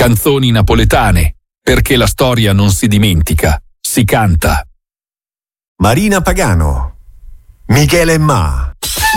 Canzoni napoletane, perché la storia non si dimentica, si canta. Marina Pagano, Michele Ma.